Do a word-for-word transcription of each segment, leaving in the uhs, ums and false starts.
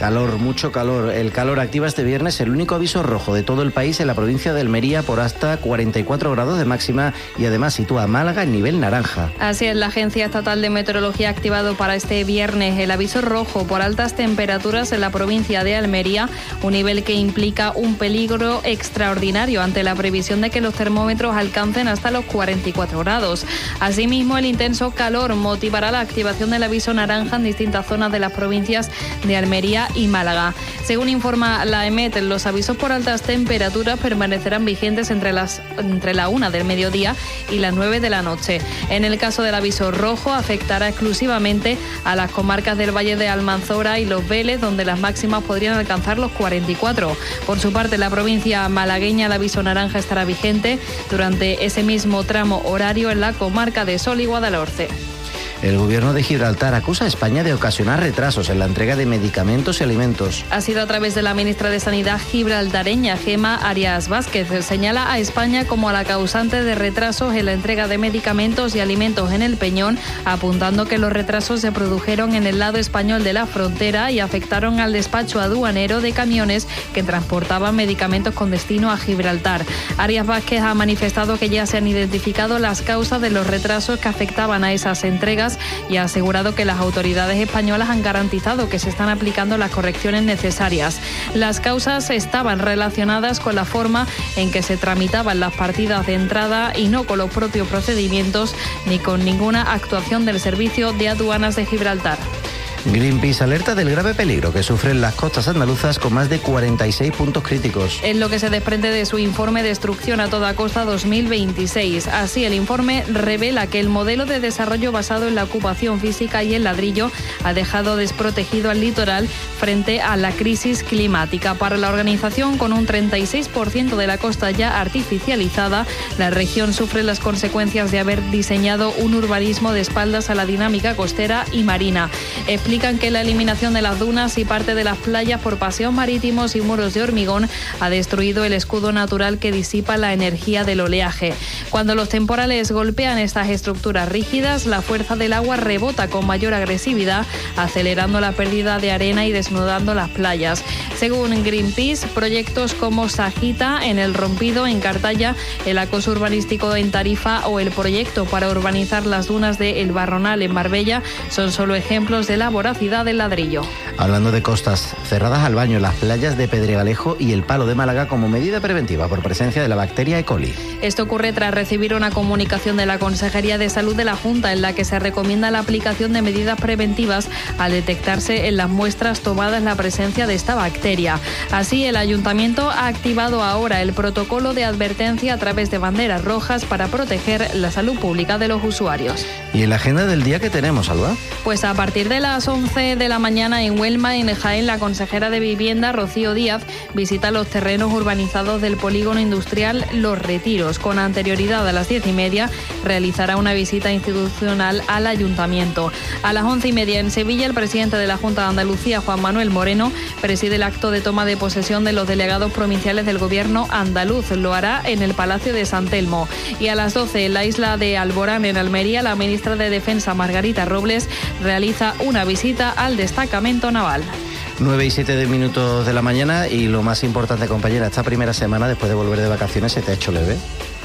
Calor, mucho calor. El calor activa este viernes el único aviso rojo de todo el país en la provincia de Almería por hasta cuarenta y cuatro grados de máxima y además sitúa a Málaga en nivel naranja. Así es, la Agencia Estatal de Meteorología ha activado para este viernes el aviso rojo por altas temperaturas en la provincia de Almería, un nivel que implica un peligro extraordinario ante la previsión de que los termómetros alcancen hasta los cuarenta y cuatro grados. Asimismo, el intenso calor motivará la activación del aviso naranja en distintas zonas de las provincias de Almería y Málaga. Según informa la EMET, los avisos por altas temperaturas permanecerán vigentes entre las entre la una del mediodía y las nueve de la noche. En el caso del aviso rojo, afectará exclusivamente a las comarcas del Valle de Almanzora y Los Vélez, donde las máximas podrían alcanzar los cuarenta y cuatro. Por su parte, la provincia malagueña, el aviso naranja estará vigente durante ese mismo tramo horario en la comarca de Sol y Guadalhorce. El gobierno de Gibraltar acusa a España de ocasionar retrasos en la entrega de medicamentos y alimentos. Ha sido a través de la ministra de Sanidad gibraltareña, Gemma Arias Vázquez. Señala a España como a la causante de retrasos en la entrega de medicamentos y alimentos en el Peñón, apuntando que los retrasos se produjeron en el lado español de la frontera y afectaron al despacho aduanero de camiones que transportaban medicamentos con destino a Gibraltar. Arias Vázquez ha manifestado que ya se han identificado las causas de los retrasos que afectaban a esas entregas y ha asegurado que las autoridades españolas han garantizado que se están aplicando las correcciones necesarias. Las causas estaban relacionadas con la forma en que se tramitaban las partidas de entrada y no con los propios procedimientos ni con ninguna actuación del Servicio de Aduanas de Gibraltar. Greenpeace alerta del grave peligro que sufren las costas andaluzas con más de cuarenta y seis puntos críticos. Es lo que se desprende de su informe Destrucción a toda costa dos mil veintiséis. Así, el informe revela que el modelo de desarrollo basado en la ocupación física y el ladrillo ha dejado desprotegido al litoral frente a la crisis climática. Para la organización, con un treinta y seis por ciento de la costa ya artificializada, la región sufre las consecuencias de haber diseñado un urbanismo de espaldas a la dinámica costera y marina. Explican que la eliminación de las dunas y parte de las playas por paseos marítimos y muros de hormigón ha destruido el escudo natural que disipa la energía del oleaje. Cuando los temporales golpean estas estructuras rígidas, la fuerza del agua rebota con mayor agresividad, acelerando la pérdida de arena y desnudando las playas. Según Greenpeace, proyectos como Sajita en El Rompido, en Cartaya, el acoso urbanístico en Tarifa o el proyecto para urbanizar las dunas de El Barronal en Marbella son solo ejemplos de la voracidad del ladrillo. Hablando de costas, cerradas al baño las playas de Pedregalejo y El Palo de Málaga como medida preventiva por presencia de la bacteria E. coli. Esto ocurre tras recibir una comunicación de la Consejería de Salud de la Junta en la que se recomienda la aplicación de medidas preventivas al detectarse en las muestras tomadas la presencia de esta bacteria. Así, el Ayuntamiento ha activado ahora el protocolo de advertencia a través de banderas rojas para proteger la salud pública de los usuarios. ¿Y en la agenda del día qué tenemos, Alba? Pues a partir de las once de la mañana en Huelma, en Jaén, la consejera de Vivienda, Rocío Díaz, visita los terrenos urbanizados del polígono industrial Los Retiros. Con anterioridad a las diez y media realizará una visita institucional al ayuntamiento. A las once y media en Sevilla, el presidente de la Junta de Andalucía, Juan Manuel Moreno, preside el acto de toma de posesión de los delegados provinciales del gobierno andaluz. Lo hará en el Palacio de San Telmo. Y a las doce en la isla de Alborán, en Almería, la ministra de Defensa, Margarita Robles, realiza una visita al destacamento naval. nueve y siete minutos de la mañana y lo más importante, compañera, esta primera semana después de volver de vacaciones, ¿se te ha hecho leve?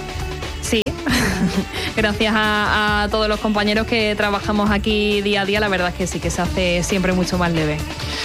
Sí, gracias a, a todos los compañeros que trabajamos aquí día a día, la verdad es que sí, que se hace siempre mucho más leve.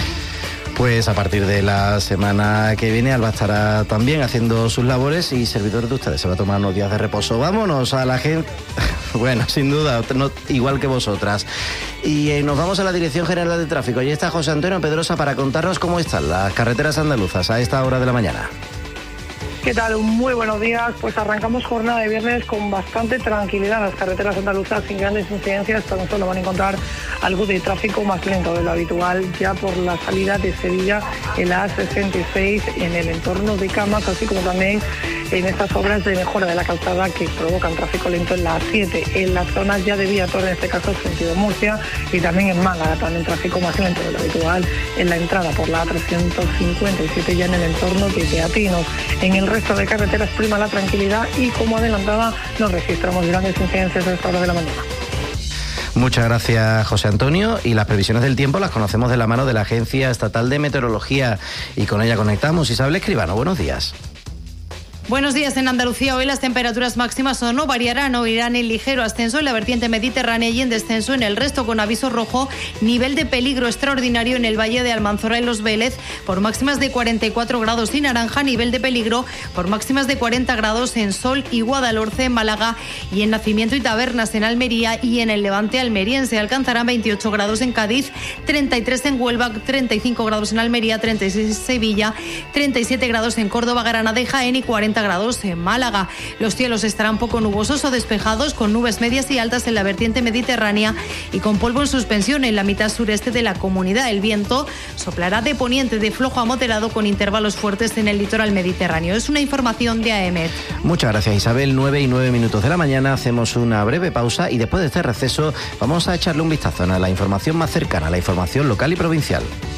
Pues a partir de la semana que viene Alba estará también haciendo sus labores y servidor de ustedes se va a tomar unos días de reposo. Vámonos a la gente, bueno, sin duda, no, igual que vosotras. Y eh, nos vamos a la Dirección General de Tráfico. Allí está José Antonio Pedrosa para contarnos cómo están las carreteras andaluzas a esta hora de la mañana. ¿Qué tal? Muy buenos días. Pues arrancamos jornada de viernes con bastante tranquilidad en las carreteras andaluzas, sin grandes incidencias. Tan solo van a encontrar algo de tráfico más lento de lo habitual ya por la salida de Sevilla en la A sesenta y seis, en el entorno de Camas, así como también en estas obras de mejora de la calzada que provocan tráfico lento en la A siete, en las zonas ya de Viator, en este caso sentido Murcia, y también en Málaga, también tráfico más lento de lo habitual en la entrada por la A trescientos cincuenta y siete, ya en el entorno de Teatinos. En el resto de carreteras prima la tranquilidad y, como adelantada, no registramos grandes incidencias a esta hora de la mañana. Muchas gracias, José Antonio. Y las previsiones del tiempo las conocemos de la mano de la Agencia Estatal de Meteorología y con ella conectamos. Isabel Escribano, buenos días. Buenos días. En Andalucía hoy las temperaturas máximas o no variarán o irán en ligero ascenso en la vertiente mediterránea y en descenso en el resto, con aviso rojo, nivel de peligro extraordinario en el Valle de Almanzora y Los Vélez por máximas de cuarenta y cuatro grados, y naranja, nivel de peligro por máximas de cuarenta grados en Sol y Guadalhorce, en Málaga, y en Nacimiento y Tabernas en Almería, y en el Levante almeriense alcanzarán veintiocho grados en Cádiz, treinta y tres en Huelva, treinta y cinco grados en Almería, treinta y seis en Sevilla, treinta y siete grados en Córdoba, Granada y Jaén y cuarenta grados en Málaga. Los cielos estarán poco nubosos o despejados, con nubes medias y altas en la vertiente mediterránea y con polvo en suspensión en la mitad sureste de la comunidad. El viento soplará de poniente de flojo a moderado, con intervalos fuertes en el litoral mediterráneo. Es una información de A E M E T. Muchas gracias, Isabel. nueve y nueve minutos de la mañana. Hacemos una breve pausa y después de este receso vamos a echarle un vistazo a la información más cercana, a la información local y provincial.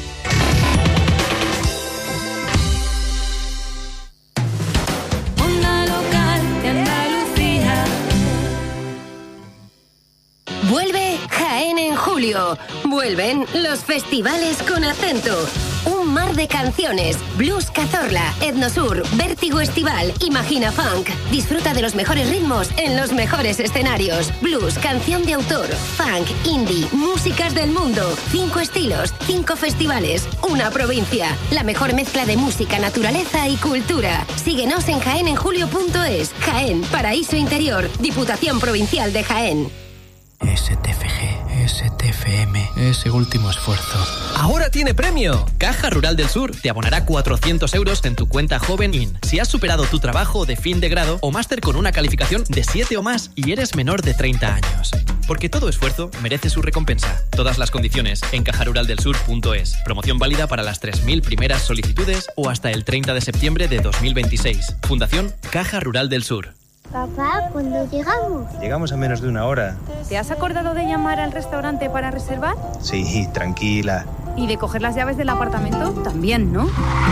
Vuelve Jaén en julio. Vuelven los festivales con acento. Un mar de canciones. Blues Cazorla, Etnosur, Vértigo Estival, Imagina Funk. Disfruta de los mejores ritmos en los mejores escenarios. Blues, canción de autor, funk, indie, músicas del mundo. Cinco estilos, cinco festivales, una provincia. La mejor mezcla de música, naturaleza y cultura. Síguenos en jaén en julio punto es. Jaén, Paraíso Interior, Diputación Provincial de Jaén. S T F G, S T F M, ese último esfuerzo. ¡Ahora tiene premio! Caja Rural del Sur te abonará cuatrocientos euros en tu cuenta Joven In si has superado tu trabajo de fin de grado o máster con una calificación de siete o más y eres menor de treinta años. Porque todo esfuerzo merece su recompensa. Todas las condiciones en caja rural del sur punto es. Promoción válida para las tres mil primeras solicitudes o hasta el treinta de septiembre de dos mil veintiséis. Fundación Caja Rural del Sur. Papá, ¿cuándo llegamos? Llegamos a menos de una hora. ¿Te has acordado de llamar al restaurante para reservar? Sí, tranquila. ¿Y de coger las llaves del apartamento? También, ¿no?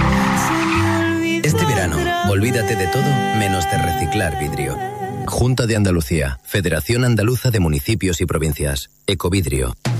Este verano, olvídate de todo menos de reciclar vidrio. Junta de Andalucía, Federación Andaluza de Municipios y Provincias, Ecovidrio.